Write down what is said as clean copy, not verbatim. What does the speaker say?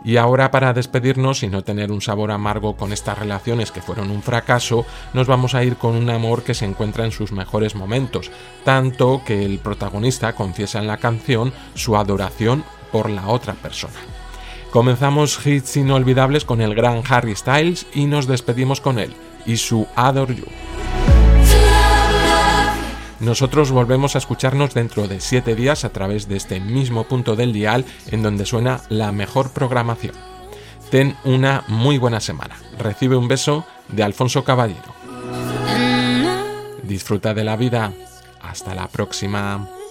Y ahora, para despedirnos y no tener un sabor amargo con estas relaciones que fueron un fracaso, nos vamos a ir con un amor que se encuentra en sus mejores momentos, tanto que el protagonista confiesa en la canción su adoración por la otra persona. Comenzamos hits inolvidables con el gran Harry Styles y nos despedimos con él y su Adore You. Nosotros volvemos a escucharnos dentro de 7 días a través de este mismo punto del dial en donde suena la mejor programación. Ten una muy buena semana. Recibe un beso de Alfonso Caballero. Disfruta de la vida. Hasta la próxima.